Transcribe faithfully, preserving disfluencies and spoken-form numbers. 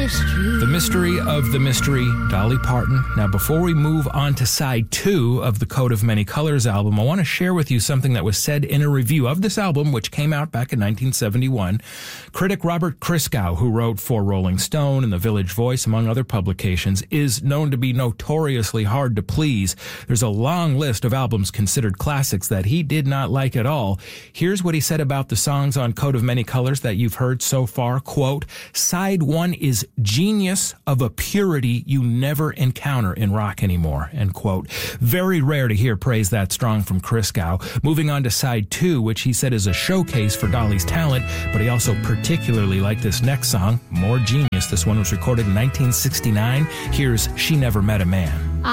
mystery. The mystery of the mystery, Dolly Parton. Now, before we move on to side two of the Coat of Many Colors album, I want to share with you something that was said in a review of this album, which came out back in nineteen seventy-one. Critic Robert Christgau, who wrote for Rolling Stone and The Village Voice, among other publications, is known to be notoriously hard to please. There's a long list of albums considered classics that he did not like at all. Here's what he said about the songs on Coat of Many Colors that you've heard so far. Quote, "Side one is genius of a purity you never encounter in rock anymore," end quote. Very rare to hear praise that strong from Christgau. Moving on to side two, which he said is a showcase for Dolly's talent, but he also particularly liked this next song, more genius. This one was recorded in nineteen sixty-nine. Here's She Never Met a Man.